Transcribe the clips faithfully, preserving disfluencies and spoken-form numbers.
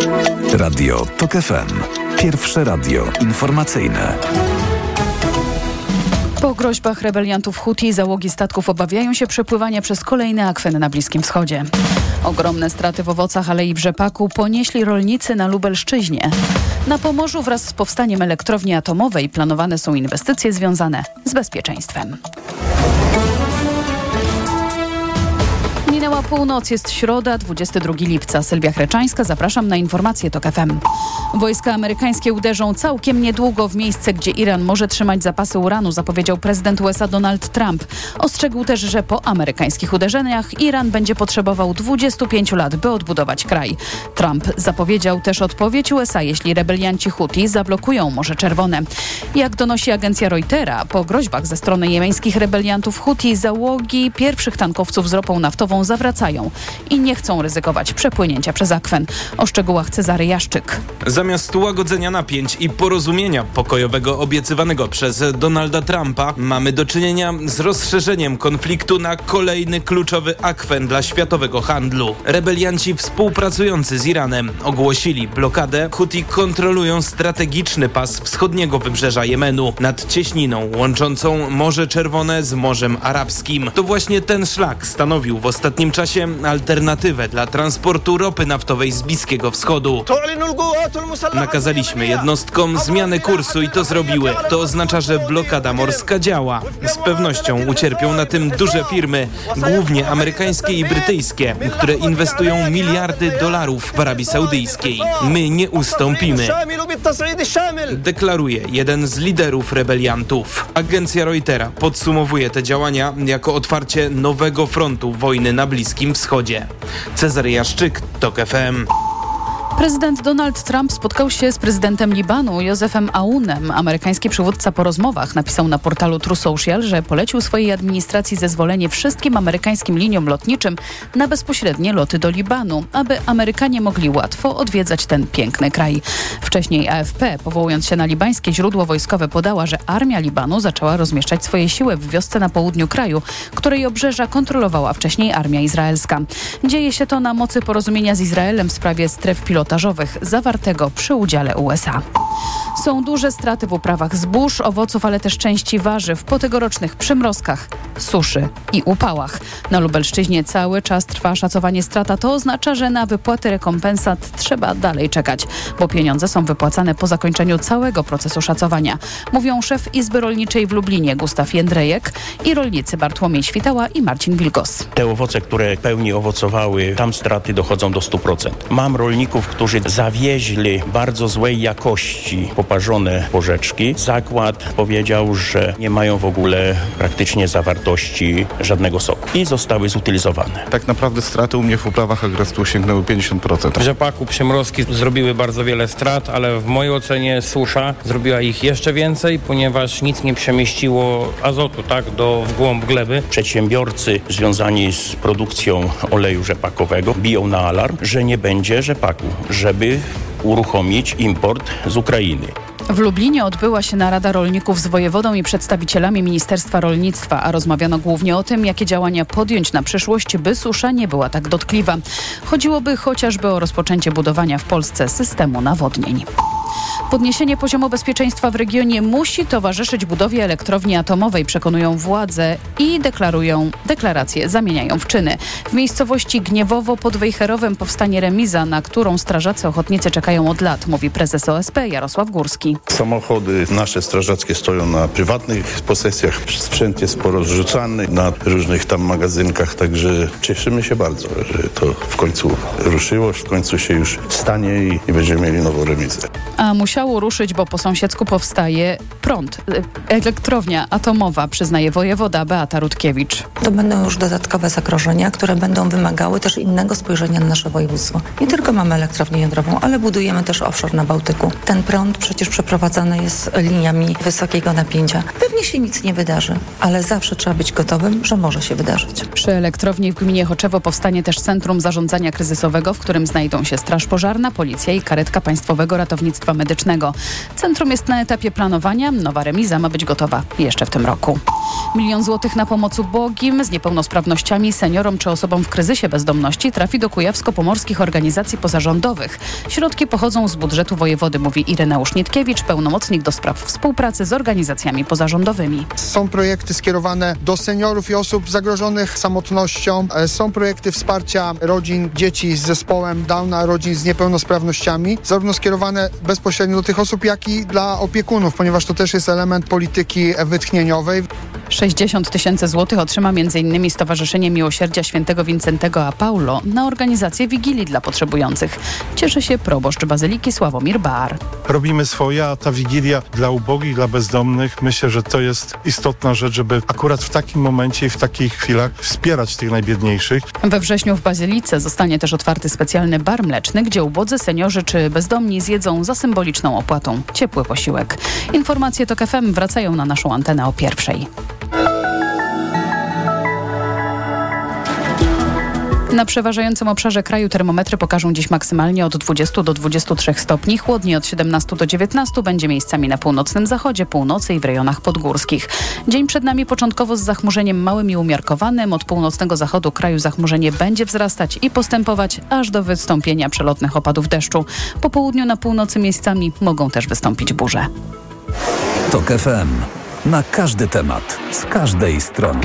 Radio TOK F M. Pierwsze radio informacyjne. Po groźbach rebeliantów Huti załogi statków obawiają się przepływania przez kolejny akwen na Bliskim Wschodzie. Ogromne straty w owocach, ale i w rzepaku ponieśli rolnicy na Lubelszczyźnie. Na Pomorzu wraz z powstaniem elektrowni atomowej planowane są inwestycje związane z bezpieczeństwem. Minęła północ, jest środa, dwudziestego drugiego lipca. Sylwia Chreczańska, zapraszam na informacje TOK F M. Wojska amerykańskie uderzą całkiem niedługo w miejsce, gdzie Iran może trzymać zapasy uranu, zapowiedział prezydent U S A Donald Trump. Ostrzegł też, że po amerykańskich uderzeniach Iran będzie potrzebował dwudziestu pięciu lat, by odbudować kraj. Trump zapowiedział też odpowiedź U S A, jeśli rebelianci Huti zablokują Morze Czerwone. Jak donosi agencja Reutera, po groźbach ze strony jemeńskich rebeliantów Huti załogi pierwszych tankowców z ropą naftową zawracają i nie chcą ryzykować przepłynięcia przez akwen. O szczegółach Cezary Jaszczyk. Zamiast łagodzenia napięć i porozumienia pokojowego obiecywanego przez Donalda Trumpa, mamy do czynienia z rozszerzeniem konfliktu na kolejny kluczowy akwen dla światowego handlu. Rebelianci współpracujący z Iranem ogłosili blokadę. Huti kontrolują strategiczny pas wschodniego wybrzeża Jemenu nad cieśniną łączącą Morze Czerwone z Morzem Arabskim. To właśnie ten szlak stanowił w ostatnim czasie alternatywę dla transportu ropy naftowej z Bliskiego Wschodu. Nakazaliśmy jednostkom zmianę kursu i to zrobiły. To oznacza, że blokada morska działa. Z pewnością ucierpią na tym duże firmy, głównie amerykańskie i brytyjskie, które inwestują miliardy dolarów w Arabii Saudyjskiej. My nie ustąpimy, deklaruje jeden z liderów rebeliantów. Agencja Reutera podsumowuje te działania jako otwarcie nowego frontu wojny na Bliskim Wschodzie. Cezary Jaszczyk, TOK F M. Prezydent Donald Trump spotkał się z prezydentem Libanu Józefem Aunem. Amerykański przywódca po rozmowach napisał na portalu True Social, że polecił swojej administracji zezwolenie wszystkim amerykańskim liniom lotniczym na bezpośrednie loty do Libanu, aby Amerykanie mogli łatwo odwiedzać ten piękny kraj. Wcześniej A F P, powołując się na libańskie źródło wojskowe, podała, że armia Libanu zaczęła rozmieszczać swoje siły w wiosce na południu kraju, której obrzeża kontrolowała wcześniej armia izraelska. Dzieje się to na mocy porozumienia z Izraelem w sprawie stref pilotażowych zawartego przy udziale U S A. Są duże straty w uprawach zbóż, owoców, ale też części warzyw po tegorocznych przymrozkach, suszy i upałach. Na Lubelszczyźnie cały czas trwa szacowanie strat, a to oznacza, że na wypłaty rekompensat trzeba dalej czekać, bo pieniądze są wypłacane po zakończeniu całego procesu szacowania. Mówią szef Izby Rolniczej w Lublinie Gustaw Jędrejek i rolnicy Bartłomiej Świtała i Marcin Wilgos. Te owoce, które w pełni owocowały, tam straty dochodzą do stu procent. Mam rolników, którzy zawieźli bardzo złej jakości poparzone porzeczki. Zakład powiedział, że nie mają w ogóle praktycznie zawartości żadnego soku i zostały zutylizowane. Tak naprawdę straty u mnie w uprawach agrestu sięgnęły pięćdziesiąt procent. W rzepaku przymrozki zrobiły bardzo wiele strat, ale w mojej ocenie susza zrobiła ich jeszcze więcej, ponieważ nic nie przemieściło azotu tak, do w głąb gleby. Przedsiębiorcy związani z produkcją oleju rzepakowego biją na alarm, że nie będzie rzepaku, żeby uruchomić import z Ukrainy. W Lublinie odbyła się narada rolników z wojewodą i przedstawicielami Ministerstwa Rolnictwa, a rozmawiano głównie o tym, jakie działania podjąć na przyszłość, by susza nie była tak dotkliwa. Chodziłoby chociażby o rozpoczęcie budowania w Polsce systemu nawodnień. Podniesienie poziomu bezpieczeństwa w regionie musi towarzyszyć budowie elektrowni atomowej, przekonują władze i deklarują, deklaracje zamieniają w czyny. W miejscowości Gniewowo pod Wejherowem powstanie remiza, na którą strażacy ochotnicy czekają od lat, mówi prezes O S P Jarosław Górski. Samochody nasze strażackie stoją na prywatnych posesjach, sprzęt jest porozrzucany na różnych tam magazynkach, także cieszymy się bardzo, że to w końcu ruszyło, w końcu się już stanie i, i będziemy mieli nową remizę. A musiało ruszyć, bo po sąsiedzku powstaje prąd. Elektrownia atomowa, przyznaje wojewoda Beata Rutkiewicz. To będą już dodatkowe zagrożenia, które będą wymagały też innego spojrzenia na nasze województwo. Nie tylko mamy elektrownię jądrową, ale budujemy też offshore na Bałtyku. Ten prąd przecież przeprowadzany jest liniami wysokiego napięcia. Pewnie się nic nie wydarzy, ale zawsze trzeba być gotowym, że może się wydarzyć. Przy elektrowni w gminie Choczewo powstanie też Centrum Zarządzania Kryzysowego, w którym znajdą się Straż Pożarna, Policja i karetka Państwowego Ratownictwa Medycznego. Stołecznego. Centrum jest na etapie planowania. Nowa remiza ma być gotowa jeszcze w tym roku. Milion złotych na pomoc ubogim, z niepełnosprawnościami, seniorom czy osobom w kryzysie bezdomności trafi do kujawsko-pomorskich organizacji pozarządowych. Środki pochodzą z budżetu wojewody, mówi Ireneusz Nietkiewicz, pełnomocnik do spraw współpracy z organizacjami pozarządowymi. Są projekty skierowane do seniorów i osób zagrożonych samotnością. Są projekty wsparcia rodzin, dzieci z zespołem Downa, rodzin z niepełnosprawnościami, zarówno skierowane bezpośrednio do tych osób, jak i dla opiekunów, ponieważ to też jest element polityki wytchnieniowej. sześćdziesiąt tysięcy złotych otrzyma m.in. Stowarzyszenie Miłosierdzia Świętego Wincentego a Paulo na organizację Wigilii dla potrzebujących. Cieszy się proboszcz Bazyliki Sławomir Bar. Robimy swoje, a ta Wigilia dla ubogich, dla bezdomnych, myślę, że to jest istotna rzecz, żeby akurat w takim momencie i w takich chwilach wspierać tych najbiedniejszych. We wrześniu w Bazylice zostanie też otwarty specjalny bar mleczny, gdzie ubodzy, seniorzy czy bezdomni zjedzą za symboliczną opłatą ciepły posiłek. Informacje TOK F M wracają na naszą antenę o pierwszej. Na przeważającym obszarze kraju termometry pokażą dziś maksymalnie od dwudziestu do dwudziestu trzech stopni, chłodniej od siedemnastu do dziewiętnastu, będzie miejscami na północnym zachodzie, północy i w rejonach podgórskich. Dzień przed nami początkowo z zachmurzeniem małym i umiarkowanym. Od północnego zachodu kraju zachmurzenie będzie wzrastać i postępować aż do wystąpienia przelotnych opadów deszczu. Po południu na północy miejscami mogą też wystąpić burze. TOK F M. Na każdy temat, z każdej strony.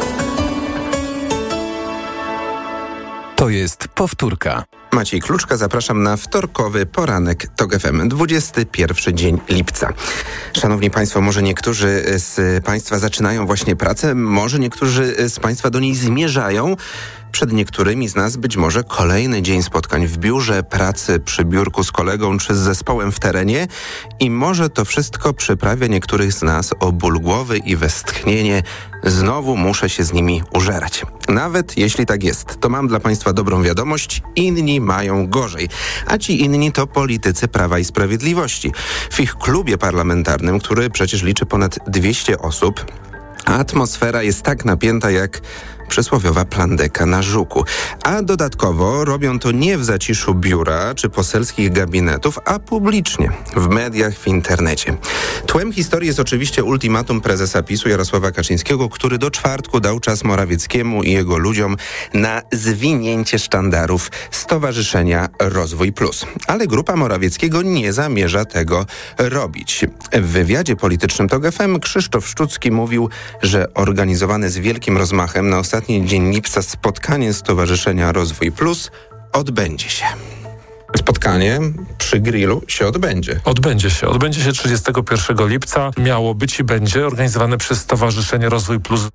To jest powtórka. Maciej Kluczka, zapraszam na wtorkowy poranek TOK F M, dwudziesty pierwszy dzień lipca. Szanowni Państwo, może niektórzy z Państwa zaczynają właśnie pracę, może niektórzy z Państwa do niej zmierzają. Przed niektórymi z nas być może kolejny dzień spotkań w biurze, pracy przy biurku z kolegą czy z zespołem w terenie i może to wszystko przyprawia niektórych z nas o ból głowy i westchnienie. Znowu muszę się z nimi użerać. Nawet jeśli tak jest, to mam dla Państwa dobrą wiadomość. Inni mają gorzej. A ci inni to politycy Prawa i Sprawiedliwości. W ich klubie parlamentarnym, który przecież liczy ponad dwieście osób, atmosfera jest tak napięta jak przysłowiowa plandeka na żuku. A dodatkowo robią to nie w zaciszu biura czy poselskich gabinetów, a publicznie, w mediach, w internecie. Tłem historii jest oczywiście ultimatum prezesa PiSu Jarosława Kaczyńskiego, który do czwartku dał czas Morawieckiemu i jego ludziom na zwinięcie sztandarów Stowarzyszenia Rozwój Plus. Ale grupa Morawieckiego nie zamierza tego robić. W wywiadzie politycznym TOK F M Krzysztof Szczucki mówił, że organizowane z wielkim rozmachem na ostatni dzień lipca spotkanie Stowarzyszenia Rozwój Plus odbędzie się. Spotkanie przy grillu się odbędzie. Odbędzie się. Odbędzie się trzydziestego pierwszego lipca. Miało być i będzie organizowane przez Stowarzyszenie Rozwój Plus.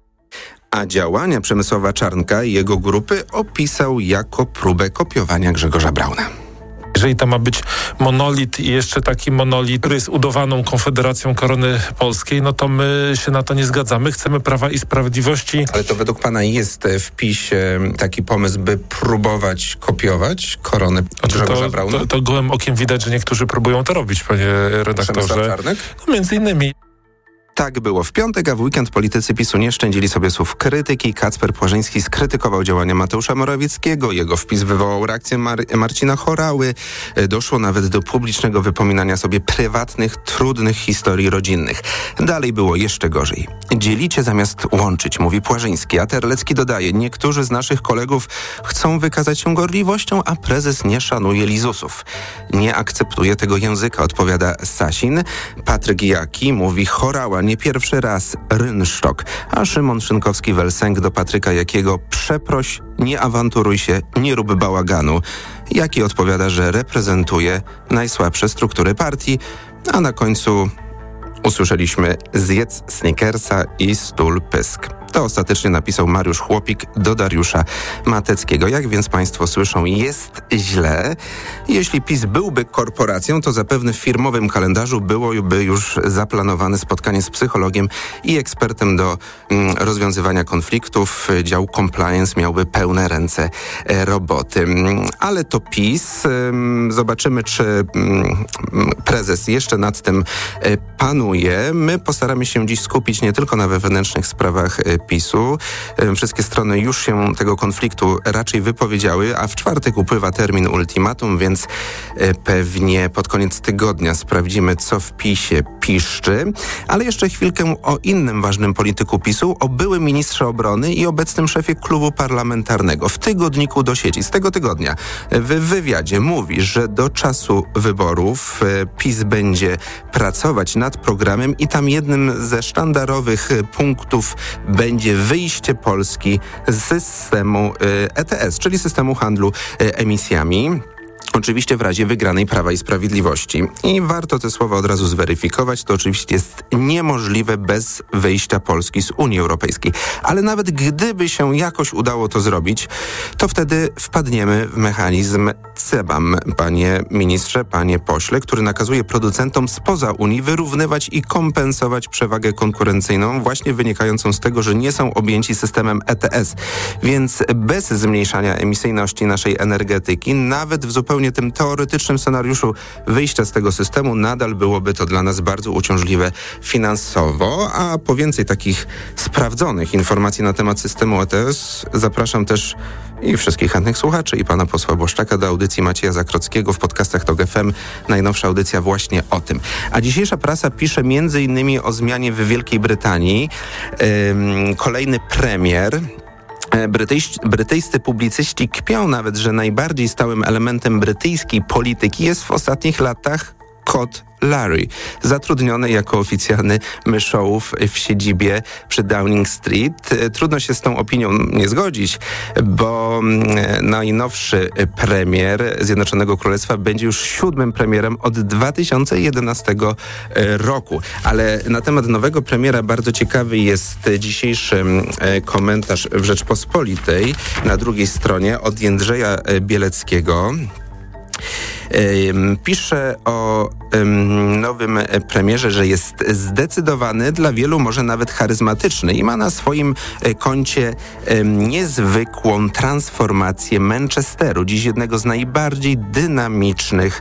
A działania Przemysława Czarnka i jego grupy opisał jako próbę kopiowania Grzegorza Brauna. Jeżeli tam ma być monolit i jeszcze taki monolit, który jest udawaną Konfederacją Korony Polskiej, no to my się na to nie zgadzamy. Chcemy Prawa i Sprawiedliwości. Ale to według pana jest w PiSie taki pomysł, by próbować kopiować koronę Grzegorza to, Brauna? To, to gołym okiem widać, że niektórzy próbują to robić, panie redaktorze. Przemysław Czarnek? No między innymi. Tak było w piątek, a w weekend politycy PiSu nie szczędzili sobie słów krytyki. Kacper Płażyński skrytykował działania Mateusza Morawieckiego. Jego wpis wywołał reakcję Mar- Marcina Chorały. Doszło nawet do publicznego wypominania sobie prywatnych, trudnych historii rodzinnych. Dalej było jeszcze gorzej. Dzielicie zamiast łączyć, mówi Płażyński. A Terlecki dodaje, niektórzy z naszych kolegów chcą wykazać się gorliwością, a prezes nie szanuje lizusów. Nie akceptuje tego języka, odpowiada Sasin. Patryk Jaki mówi, Chorała nie pierwszy raz rynsztok, a Szymon Szynkowski-Welsenk do Patryka Jakiego, przeproś, nie awanturuj się, nie rób bałaganu. Jaki odpowiada, że reprezentuje najsłabsze struktury partii, a na końcu usłyszeliśmy zjedz Snickersa i stul pysk. To ostatecznie napisał Mariusz Chłopik do Dariusza Mateckiego. Jak więc państwo słyszą, jest źle. Jeśli PiS byłby korporacją, to zapewne w firmowym kalendarzu byłoby już zaplanowane spotkanie z psychologiem i ekspertem do mm, rozwiązywania konfliktów. Dział compliance miałby pełne ręce e, roboty. Ale to PiS. Ym, zobaczymy, czy ym, prezes jeszcze nad tym e, panuje. My postaramy się dziś skupić nie tylko na wewnętrznych sprawach e, PiSu. Wszystkie strony już się tego konfliktu raczej wypowiedziały, a w czwartek upływa termin ultimatum, więc pewnie pod koniec tygodnia sprawdzimy, co w PiSie piszczy. Ale jeszcze chwilkę o innym ważnym polityku PiSu, o byłym ministrze obrony i obecnym szefie klubu parlamentarnego. W tygodniku do sieci z tego tygodnia w wywiadzie mówi, że do czasu wyborów PiS będzie pracować nad programem i tam jednym ze sztandarowych punktów będzie wyjście Polski z systemu E T S, czyli systemu handlu emisjami. Oczywiście w razie wygranej Prawa i Sprawiedliwości. I warto te słowa od razu zweryfikować. To oczywiście jest niemożliwe bez wyjścia Polski z Unii Europejskiej. Ale nawet gdyby się jakoś udało to zrobić, to wtedy wpadniemy w mechanizm C B A M, panie ministrze, panie pośle, który nakazuje producentom spoza Unii wyrównywać i kompensować przewagę konkurencyjną właśnie wynikającą z tego, że nie są objęci systemem E T S. Więc bez zmniejszania emisyjności naszej energetyki, nawet w zupełnie tym teoretycznym scenariuszu wyjścia z tego systemu, nadal byłoby to dla nas bardzo uciążliwe finansowo, a po więcej takich sprawdzonych informacji na temat systemu E T S zapraszam też i wszystkich chętnych słuchaczy i pana posła Błaszczaka do audycji Macieja Zakrockiego w podcastach TOG F M. Najnowsza audycja właśnie o tym. A dzisiejsza prasa pisze między innymi o zmianie w Wielkiej Brytanii. Ym, kolejny premier... Brytyjscy, brytyjscy publicyści kpią nawet, że najbardziej stałym elementem brytyjskiej polityki jest w ostatnich latach kot Larry, zatrudniony jako oficjalny myszołów w siedzibie przy Downing Street. Trudno się z tą opinią nie zgodzić, bo najnowszy premier Zjednoczonego Królestwa będzie już siódmym premierem od dwa tysiące jedenastego roku. Ale na temat nowego premiera bardzo ciekawy jest dzisiejszy komentarz w Rzeczpospolitej na drugiej stronie od Jędrzeja Bieleckiego. Pisze o um, nowym premierze, że jest zdecydowany, dla wielu może nawet charyzmatyczny i ma na swoim koncie um, niezwykłą transformację Manchesteru, dziś jednego z najbardziej dynamicznych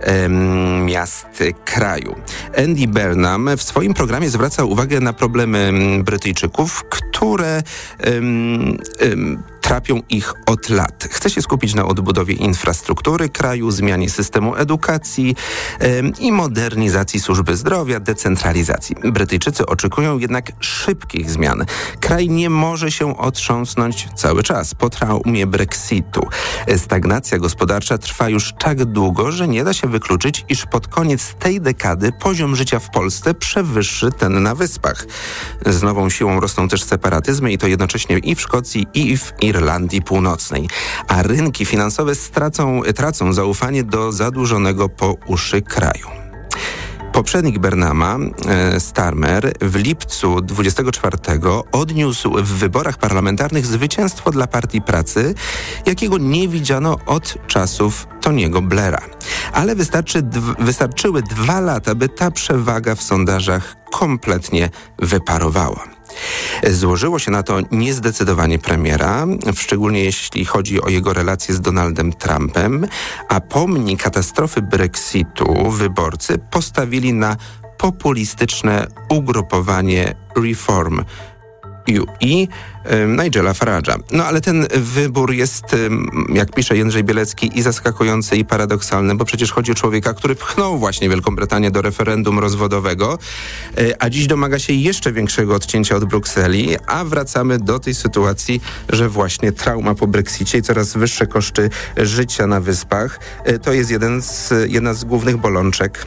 um, miast kraju. Andy Burnham w swoim programie zwraca uwagę na problemy Brytyjczyków, które um, um, trapią ich od lat. Chce się skupić na odbudowie infrastruktury kraju, zmianie systemu edukacji ym, i modernizacji służby zdrowia, decentralizacji. Brytyjczycy oczekują jednak szybkich zmian. Kraj nie może się otrząsnąć cały czas po traumie Brexitu. Stagnacja gospodarcza trwa już tak długo, że nie da się wykluczyć, iż pod koniec tej dekady poziom życia w Polsce przewyższy ten na Wyspach. Z nową siłą rosną też separatyzmy i to jednocześnie i w Szkocji, i w Irlandii Północnej. A rynki finansowe stracą, tracą zaufanie do zadłużonego po uszy kraju. Poprzednik Burnhama, e, Starmer, w lipcu dwudziestego czwartego odniósł w wyborach parlamentarnych zwycięstwo dla Partii Pracy, jakiego nie widziano od czasów Tony'ego Blaira. Ale wystarczy, d- wystarczyły dwa lata, by ta przewaga w sondażach kompletnie wyparowała. Złożyło się na to niezdecydowanie premiera, szczególnie jeśli chodzi o jego relacje z Donaldem Trumpem, a pomnik katastrofy Brexitu wyborcy postawili na populistyczne ugrupowanie Reform U i Nigela Farage'a. No ale ten wybór jest, jak pisze Jędrzej Bielecki, i zaskakujący, i paradoksalny, bo przecież chodzi o człowieka, który pchnął właśnie Wielką Brytanię do referendum rozwodowego, a dziś domaga się jeszcze większego odcięcia od Brukseli, a wracamy do tej sytuacji, że właśnie trauma po Brexicie i coraz wyższe koszty życia na Wyspach to jest jeden z, jedna z głównych bolączek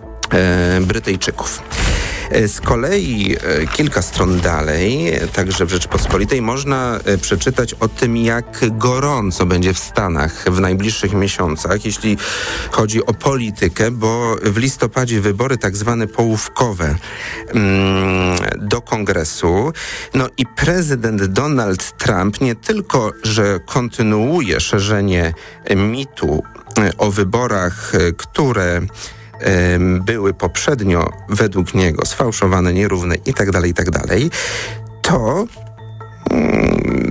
e, Brytyjczyków. Z kolei kilka stron dalej, także w Rzeczpospolitej, można przeczytać o tym, jak gorąco będzie w Stanach w najbliższych miesiącach, jeśli chodzi o politykę, bo w listopadzie wybory tak zwane połówkowe mm, do Kongresu. No i prezydent Donald Trump nie tylko, że kontynuuje szerzenie mitu o wyborach, które były poprzednio według niego sfałszowane, nierówne i tak dalej, i tak dalej, to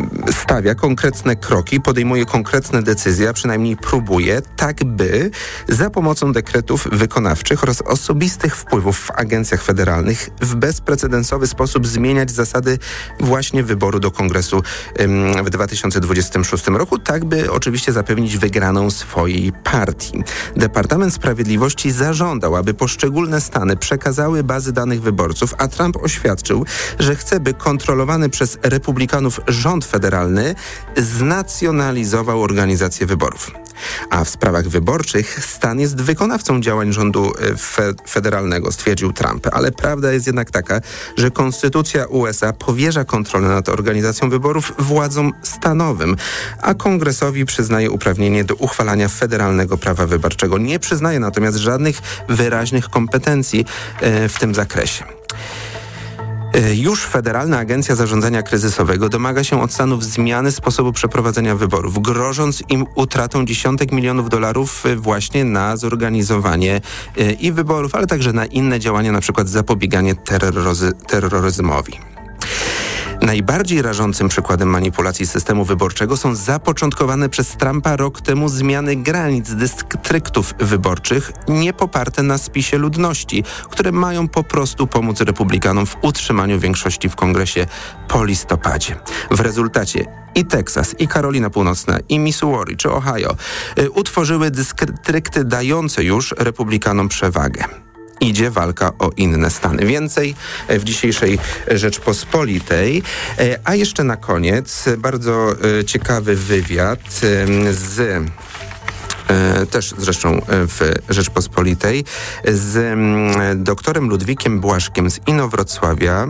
stawia konkretne kroki, podejmuje konkretne decyzje, a przynajmniej próbuje, tak by za pomocą dekretów wykonawczych oraz osobistych wpływów w agencjach federalnych w bezprecedensowy sposób zmieniać zasady właśnie wyboru do Kongresu ym, w dwa tysiące dwudziestym szóstym roku, tak by oczywiście zapewnić wygraną swojej partii. Departament Sprawiedliwości zażądał, aby poszczególne stany przekazały bazy danych wyborców, a Trump oświadczył, że chce, by kontrolowany przez republikanów rząd federalny znacjonalizował organizację wyborów. A w sprawach wyborczych stan jest wykonawcą działań rządu fe- federalnego, stwierdził Trump. Ale prawda jest jednak taka, że Konstytucja U S A powierza kontrolę nad organizacją wyborów władzom stanowym, a Kongresowi przyznaje uprawnienie do uchwalania federalnego prawa wyborczego. Nie przyznaje natomiast żadnych wyraźnych kompetencji e, w tym zakresie. Już Federalna Agencja Zarządzania Kryzysowego domaga się od Stanów zmiany sposobu przeprowadzenia wyborów, grożąc im utratą dziesiątek milionów dolarów właśnie na zorganizowanie i wyborów, ale także na inne działania, na przykład zapobieganie terroryzy- terroryzmowi. Najbardziej rażącym przykładem manipulacji systemu wyborczego są zapoczątkowane przez Trumpa rok temu zmiany granic dystryktów wyborczych nie poparte na spisie ludności, które mają po prostu pomóc republikanom w utrzymaniu większości w Kongresie po listopadzie. W rezultacie i Teksas, i Karolina Północna, i Missouri, czy Ohio y, utworzyły dystrykty dające już republikanom przewagę. Idzie walka o inne stany. Więcej w dzisiejszej Rzeczpospolitej. A jeszcze na koniec bardzo ciekawy wywiad z też zresztą w Rzeczpospolitej z doktorem Ludwikiem Błaszkiem z Inowrocławia.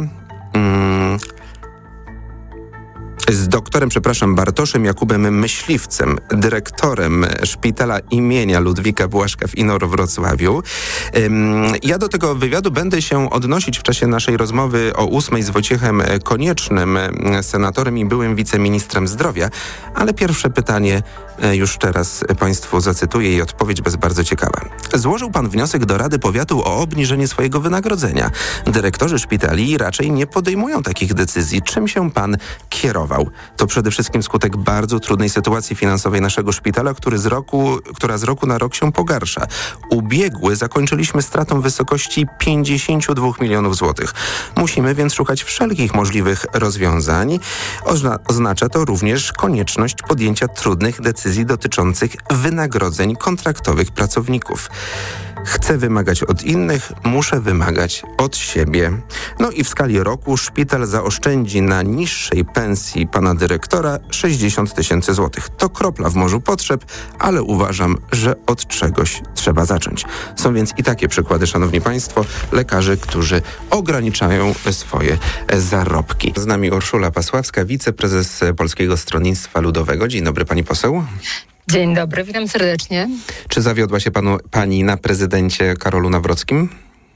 Z doktorem, przepraszam, Bartoszem Jakubem Myśliwcem, dyrektorem szpitala imienia Ludwika Błaszka w Inowrocławiu. Ja do tego wywiadu będę się odnosić w czasie naszej rozmowy o ósmej z Wojciechem Koniecznym, senatorem i byłym wiceministrem zdrowia, ale pierwsze pytanie już teraz Państwu zacytuję i odpowiedź bez bardzo ciekawa. Złożył Pan wniosek do Rady Powiatu o obniżenie swojego wynagrodzenia. Dyrektorzy szpitali raczej nie podejmują takich decyzji. Czym się Pan kierował? To przede wszystkim skutek bardzo trudnej sytuacji finansowej naszego szpitala, który z roku, która z roku na rok się pogarsza. Ubiegły zakończyliśmy stratą w wysokości pięćdziesiąt dwa milionów złotych. Musimy więc szukać wszelkich możliwych rozwiązań. Ozna- oznacza to również konieczność podjęcia trudnych decyzji dotyczących wynagrodzeń kontraktowych pracowników. Chcę wymagać od innych, muszę wymagać od siebie. No i w skali roku szpital zaoszczędzi na niższej pensji pana dyrektora sześćdziesiąt tysięcy złotych. To kropla w morzu potrzeb, ale uważam, że od czegoś trzeba zacząć. Są więc i takie przykłady, szanowni państwo, lekarzy, którzy ograniczają swoje zarobki. Z nami Urszula Pasławska, wiceprezes Polskiego Stronnictwa Ludowego. Dzień dobry, pani poseł. Dzień dobry, witam serdecznie. Czy zawiodła się panu, pani na prezydencie Karolu Nawrockim?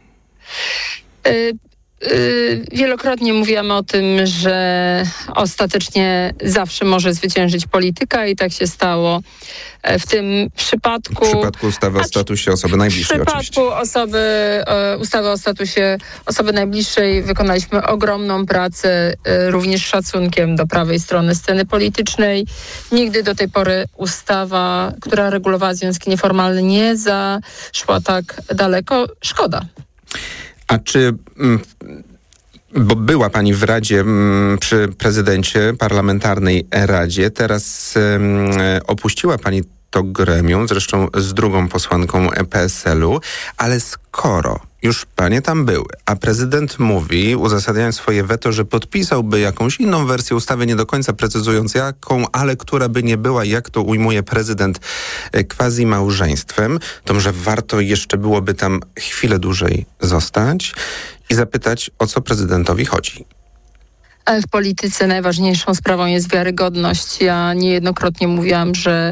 Y- y- wielokrotnie mówiłam o tym, że ostatecznie zawsze może zwyciężyć polityka i tak się stało w tym przypadku. W przypadku ustawy o statusie osoby najbliższej oczywiście. W przypadku osoby, e, ustawy o statusie osoby najbliższej wykonaliśmy ogromną pracę, e, również szacunkiem do prawej strony sceny politycznej. Nigdy do tej pory ustawa, która regulowała związki nieformalne, nie zaszła tak daleko. Szkoda. A czy... Mm, Bo była pani w Radzie m, przy prezydencie, parlamentarnej Radzie. Teraz m, opuściła pani to gremium, zresztą z drugą posłanką P S L u, ale skoro już panie tam były, a prezydent mówi, uzasadniając swoje weto, że podpisałby jakąś inną wersję ustawy, nie do końca precyzując jaką, ale która by nie była, jak to ujmuje prezydent, quasi małżeństwem, to może warto jeszcze byłoby tam chwilę dłużej zostać i zapytać, o co prezydentowi chodzi. W polityce najważniejszą sprawą jest wiarygodność. Ja niejednokrotnie mówiłam, że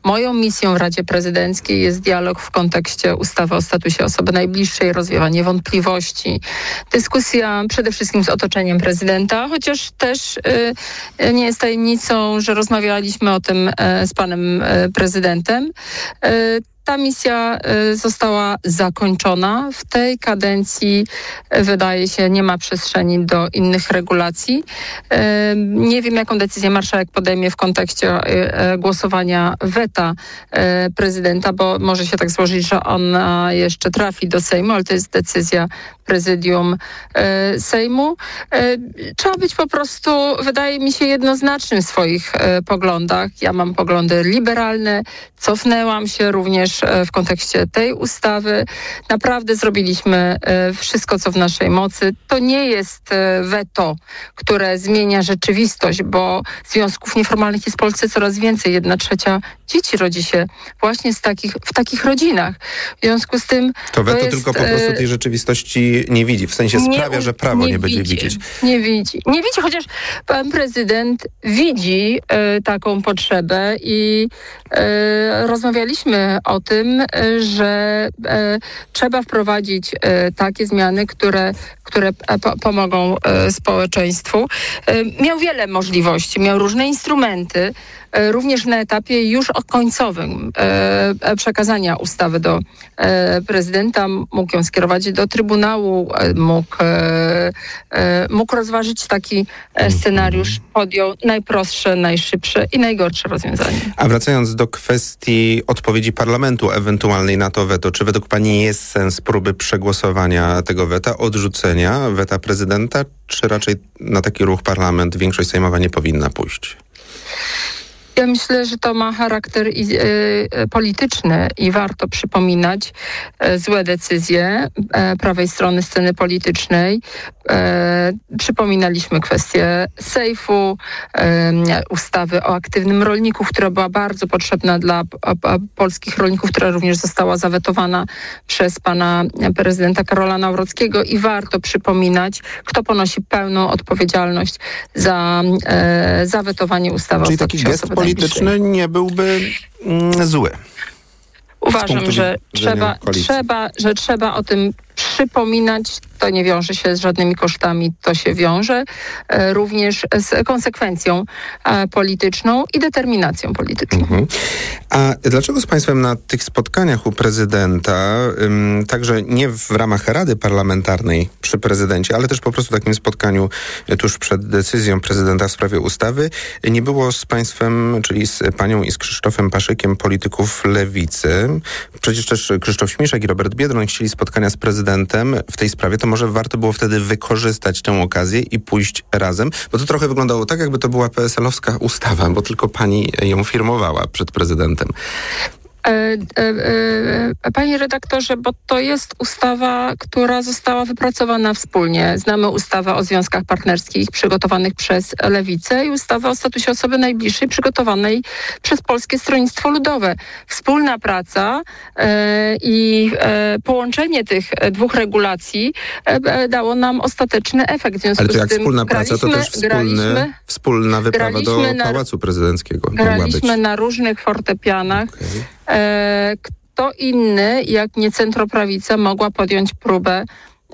Moją misją w Radzie Prezydenckiej jest dialog w kontekście ustawy o statusie osoby najbliższej, rozwiewanie wątpliwości, dyskusja przede wszystkim z otoczeniem prezydenta, chociaż też y, nie jest tajemnicą, że rozmawialiśmy o tym y, z panem y, prezydentem. Y, Ta misja została zakończona. W tej kadencji, wydaje się, nie ma przestrzeni do innych regulacji. Nie wiem, jaką decyzję marszałek podejmie w kontekście głosowania weta prezydenta, bo może się tak złożyć, że ona jeszcze trafi do Sejmu, ale to jest decyzja prezydium Sejmu. Trzeba być po prostu, wydaje mi się, jednoznacznym w swoich poglądach. Ja mam poglądy liberalne, cofnęłam się również w kontekście tej ustawy. Naprawdę zrobiliśmy wszystko, co w naszej mocy. To nie jest weto, które zmienia rzeczywistość, bo związków nieformalnych jest w Polsce coraz więcej. Jedna trzecia dzieci rodzi się właśnie z takich, w takich rodzinach. W związku z tym... To weto to jest, tylko po prostu tej rzeczywistości nie widzi. W sensie nie, sprawia, że prawo nie, nie będzie widzi, widzieć. Nie widzi. Nie widzi, chociaż pan prezydent widzi e, taką potrzebę i e, rozmawialiśmy o tym, e, że e, trzeba wprowadzić e, takie zmiany, które, które po, pomogą e, społeczeństwu. E, miał wiele możliwości, miał różne instrumenty, również na etapie już końcowym e, przekazania ustawy do e, prezydenta. Mógł ją skierować do Trybunału, mógł, e, e, mógł rozważyć taki scenariusz, podjął najprostsze, najszybsze i najgorsze rozwiązanie. A wracając do kwestii odpowiedzi parlamentu ewentualnej na to weto, czy według pani jest sens próby przegłosowania tego weta, odrzucenia weta prezydenta, czy raczej na taki ruch parlament, większość sejmowa nie powinna pójść? Ja myślę, że to ma charakter i, y, polityczny i warto przypominać y, złe decyzje y, prawej strony sceny politycznej. Y, przypominaliśmy kwestię sejfu, y, ustawy o aktywnym rolniku, która była bardzo potrzebna dla a, a, polskich rolników, która również została zawetowana przez pana prezydenta Karola Nawrockiego i warto przypominać, kto ponosi pełną odpowiedzialność za y, zawetowanie ustawy Czyli o statusie taki gest polityczny nie byłby mm, zły. Uważam, że trzeba, trzeba, że trzeba o tym przypominać. To nie wiąże się z żadnymi kosztami, to się wiąże e, również z konsekwencją e, polityczną i determinacją polityczną. Mhm. A dlaczego z państwem na tych spotkaniach u prezydenta, ym, także nie w ramach Rady Parlamentarnej przy prezydencie, ale też po prostu takim spotkaniu tuż przed decyzją prezydenta w sprawie ustawy, nie było z państwem, czyli z panią i z Krzysztofem Paszykiem, polityków lewicy? Przecież też Krzysztof Śmiszek i Robert Biedroń chcieli spotkania z prezydentem w tej sprawie. To może warto było wtedy wykorzystać tę okazję i pójść razem, bo to trochę wyglądało tak, jakby to była P S L-owska ustawa, bo tylko pani ją firmowała przed prezydentem. E, e, e, panie redaktorze, bo to jest ustawa, która została wypracowana wspólnie. Znamy ustawę o związkach partnerskich przygotowanych przez Lewicę i ustawę o statusie osoby najbliższej przygotowanej przez Polskie Stronnictwo Ludowe. Wspólna praca e, i e, połączenie tych dwóch regulacji e, dało nam ostateczny efekt. W związku Ale to jak z tym wspólna praca, to też wspólny, wspólna wyprawa do na, Pałacu Prezydenckiego. Graliśmy na różnych fortepianach. Okay. E, kto inny, jak nie centroprawica, mogła podjąć próbę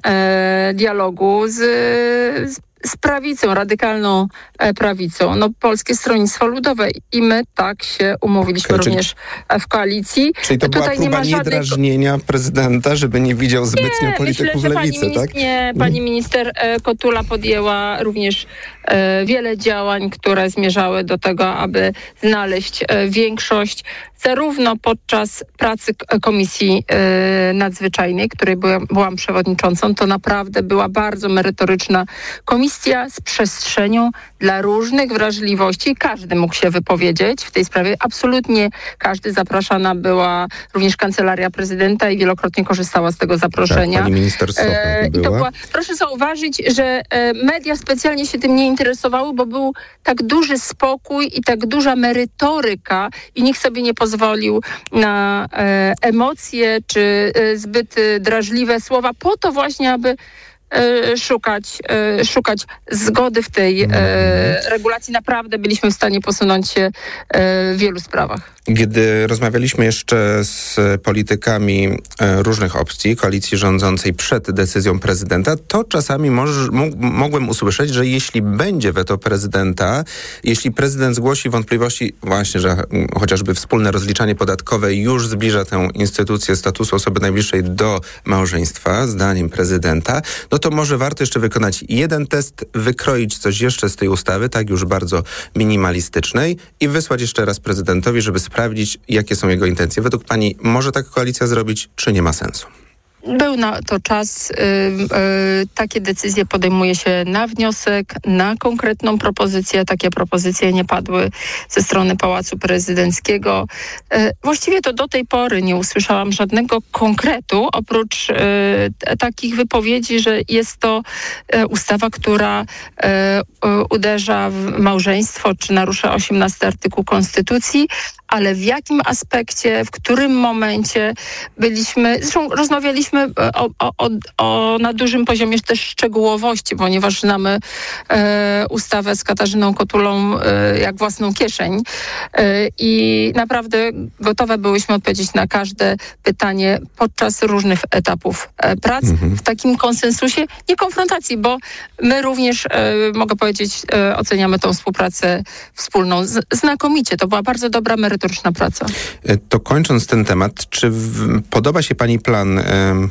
e, dialogu z, z, z prawicą, radykalną e, prawicą. No, Polskie Stronnictwo Ludowe i my tak się umówiliśmy okay, również czyli, w koalicji. Czyli to Tutaj była próba nie ma żadnych... niedrażnienia prezydenta, żeby nie widział zbytnio nie, polityków myślę, że lewicy, pani tak? Nie, pani minister e, Kotula podjęła również e, wiele działań, które zmierzały do tego, aby znaleźć e, większość zarówno podczas pracy Komisji e, Nadzwyczajnej, której byłam, byłam przewodniczącą, to naprawdę była bardzo merytoryczna komisja z przestrzenią dla różnych wrażliwości. Każdy mógł się wypowiedzieć w tej sprawie. Absolutnie każdy. Zapraszana była również Kancelaria Prezydenta i wielokrotnie korzystała z tego zaproszenia. Tak, pani minister Socha e, i to była, proszę zauważyć, że e, media specjalnie się tym nie interesowały, bo był tak duży spokój i tak duża merytoryka i nikt sobie nie pozwolił na e, emocje czy e, zbyt e, drażliwe słowa po to właśnie, aby szukać, szukać zgody w tej regulacji. Naprawdę byliśmy w stanie posunąć się w wielu sprawach. Gdy rozmawialiśmy jeszcze z politykami różnych opcji, koalicji rządzącej przed decyzją prezydenta, to czasami moż, mógł, mogłem usłyszeć, że jeśli będzie weto prezydenta, jeśli prezydent zgłosi wątpliwości właśnie, że chociażby wspólne rozliczanie podatkowe już zbliża tę instytucję statusu osoby najbliższej do małżeństwa, zdaniem prezydenta, no to może warto jeszcze wykonać jeden test, wykroić coś jeszcze z tej ustawy, tak już bardzo minimalistycznej i wysłać jeszcze raz prezydentowi, żeby sprawdzić, jakie są jego intencje. Według pani może tak koalicja zrobić, czy nie ma sensu? Był na to czas. Yy, yy, takie decyzje podejmuje się na wniosek, na konkretną propozycję. Takie propozycje nie padły ze strony Pałacu Prezydenckiego. Yy, właściwie to do tej pory nie usłyszałam żadnego konkretu, oprócz yy, t- takich wypowiedzi, że jest to yy, ustawa, która yy, yy, uderza w małżeństwo, czy narusza osiemnasty artykuł Konstytucji, ale w jakim aspekcie, w którym momencie byliśmy, zresztą rozmawialiśmy o, o, o, o na dużym poziomie też szczegółowości, ponieważ znamy e, ustawę z Katarzyną Kotulą e, jak własną kieszeń e, i naprawdę gotowe byłyśmy odpowiedzieć na każde pytanie podczas różnych etapów e, prac mhm. w takim konsensusie, nie konfrontacji, bo my również, e, mogę powiedzieć, e, oceniamy tą współpracę wspólną z, znakomicie. To była bardzo dobra merytoryczna praca. To kończąc ten temat, czy w, podoba się pani plan y,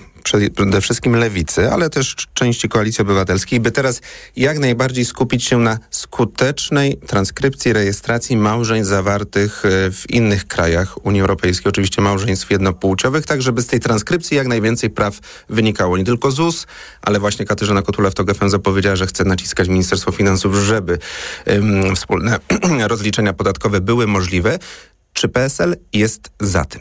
przede wszystkim Lewicy, ale też części Koalicji Obywatelskiej, by teraz jak najbardziej skupić się na skutecznej transkrypcji, rejestracji małżeństw zawartych w innych krajach Unii Europejskiej, oczywiście małżeństw jednopłciowych, tak żeby z tej transkrypcji jak najwięcej praw wynikało. Nie tylko Z U S, ale właśnie Katarzyna Kotula w TOK F M zapowiedziała, że chce naciskać Ministerstwo Finansów, żeby um, wspólne rozliczenia podatkowe były możliwe. Czy P S L jest za tym?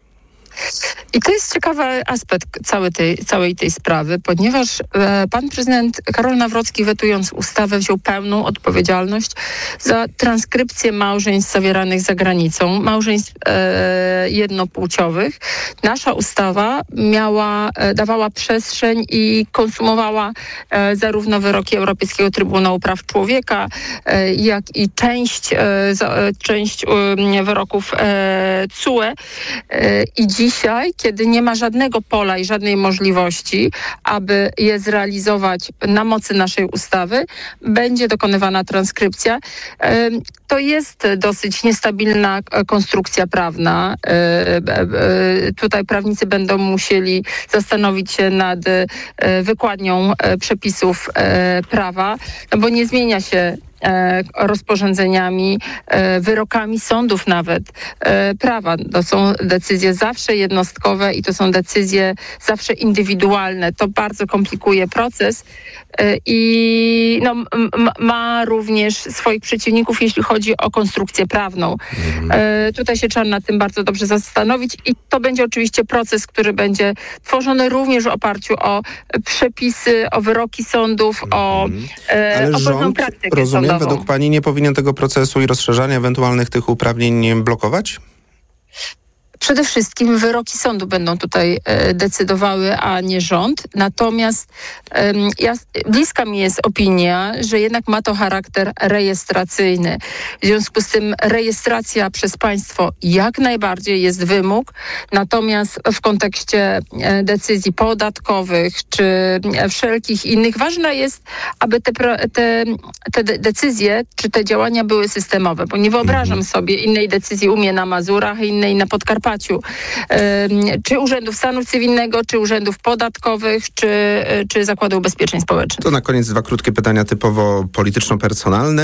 I to jest ciekawy aspekt całej tej, całej tej sprawy, ponieważ e, pan prezydent Karol Nawrocki, wetując ustawę, wziął pełną odpowiedzialność za transkrypcję małżeństw zawieranych za granicą, małżeństw e, jednopłciowych. Nasza ustawa miała, e, dawała przestrzeń i konsumowała e, zarówno wyroki Europejskiego Trybunału Praw Człowieka, e, jak i część, e, za, e, część e, wyroków e, C U E. E, I dzisiaj, kiedy nie ma żadnego pola i żadnej możliwości, aby je zrealizować na mocy naszej ustawy, będzie dokonywana transkrypcja. To jest dosyć niestabilna konstrukcja prawna. Tutaj prawnicy będą musieli zastanowić się nad wykładnią przepisów prawa, bo nie zmienia się rozporządzeniami, wyrokami sądów nawet prawa. To są decyzje zawsze jednostkowe i to są decyzje zawsze indywidualne. To bardzo komplikuje proces i no, m- ma również swoich przeciwników, jeśli chodzi o konstrukcję prawną. Mhm. Tutaj się trzeba nad tym bardzo dobrze zastanowić i to będzie oczywiście proces, który będzie tworzony również w oparciu o przepisy, o wyroki sądów, mhm. o, Ale o rząd, praktykę rozumiem, sądową. według pani nie powinien tego procesu i rozszerzania ewentualnych tych uprawnień blokować? Przede wszystkim wyroki sądu będą tutaj e, decydowały, a nie rząd. Natomiast e, ja, bliska mi jest opinia, że jednak ma to charakter rejestracyjny. W związku z tym rejestracja przez państwo jak najbardziej jest wymóg. Natomiast w kontekście e, decyzji podatkowych czy e, wszelkich innych ważne jest, aby te, te, te decyzje czy te działania były systemowe. Bo nie wyobrażam sobie innej decyzji u mnie na Mazurach, innej na Podkarpaciu. Czy Urzędów Stanu Cywilnego, czy Urzędów Podatkowych, czy, czy Zakładu Ubezpieczeń Społecznych. To na koniec dwa krótkie pytania typowo polityczno-personalne.